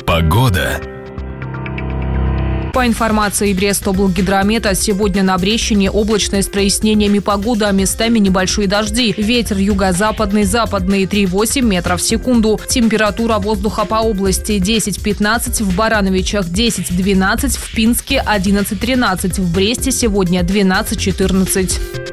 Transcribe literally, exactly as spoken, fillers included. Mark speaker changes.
Speaker 1: Погода.
Speaker 2: По информации Брест-облгидромета, сегодня на Брещине облачная с прояснениями погода, а местами небольшие дожди. Ветер юго-западный, западный три-восемь метров в секунду. Температура воздуха по области десять-пятнадцать, в Барановичах десять-двенадцать, в Пинске одиннадцать-тринадцать, в Бресте сегодня двенадцать-четырнадцать.